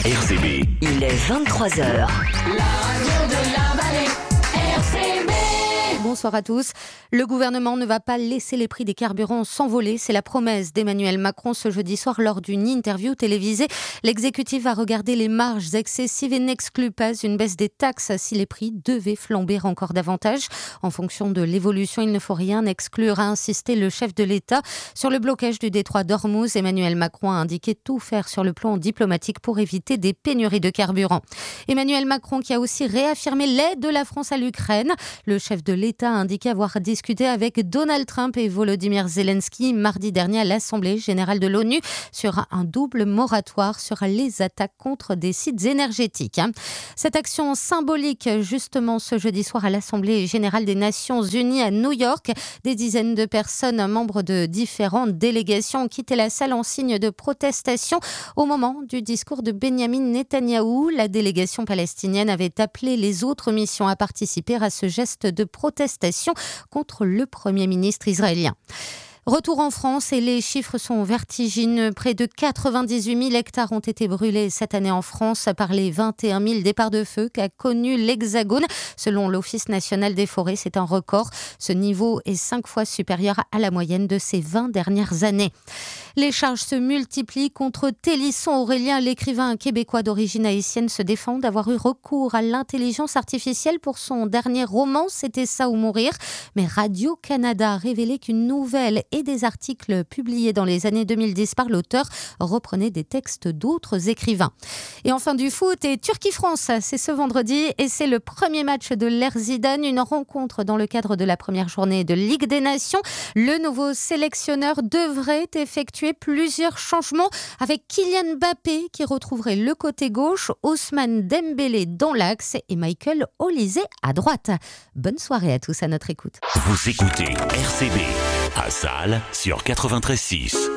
RCB. Il est 23h. La radio de la vallée, RCB. Bonsoir à tous. Le gouvernement ne va pas laisser les prix des carburants s'envoler. C'est la promesse d'Emmanuel Macron ce jeudi soir lors d'une interview télévisée. L'exécutif va regarder les marges excessives et n'exclut pas une baisse des taxes si les prix devaient flamber encore davantage. En fonction de l'évolution, il ne faut rien exclure, a insisté le chef de l'État. Sur le blocage du détroit d'Ormuz, Emmanuel Macron a indiqué tout faire sur le plan diplomatique pour éviter des pénuries de carburant. Emmanuel Macron qui a aussi réaffirmé l'aide de la France à l'Ukraine. Le chef de l'État a indiqué avoir discuté avec Donald Trump et Volodymyr Zelensky mardi dernier à l'Assemblée générale de l'ONU sur un double moratoire sur les attaques contre des sites énergétiques. Cette action symbolique, justement, ce jeudi soir à l'Assemblée générale des Nations Unies à New York, des dizaines de personnes, membres de différentes délégations, ont quitté la salle en signe de protestation au moment du discours de Benyamin Netanyahou. La délégation palestinienne avait appelé les autres missions à participer à ce geste de protestation contre le Premier ministre israélien. Retour en France et les chiffres sont vertigineux. Près de 98 000 hectares ont été brûlés cette année en France par les 21 000 départs de feu qu'a connu l'Hexagone. Selon l'Office national des forêts, c'est un record. Ce niveau est 5 fois supérieur à la moyenne de ces 20 dernières années. Les charges se multiplient contre Télisson Aurélien. L'écrivain québécois d'origine haïtienne se défend d'avoir eu recours à l'intelligence artificielle pour son dernier roman, C'était ça ou mourir. Mais Radio-Canada a révélé qu'une nouvelle et des articles publiés dans les années 2010 par l'auteur reprenaient des textes d'autres écrivains. Et enfin du foot et Turquie-France, c'est ce vendredi et c'est le premier match de l'ère Zidane, une rencontre dans le cadre de la première journée de Ligue des Nations. Le nouveau sélectionneur devrait effectuer plusieurs changements avec Kylian Mbappé qui retrouverait le côté gauche, Ousmane Dembélé dans l'axe et Michael Olise à droite. Bonne soirée à tous à notre écoute. Vous écoutez RCB à Salles sur 93.6.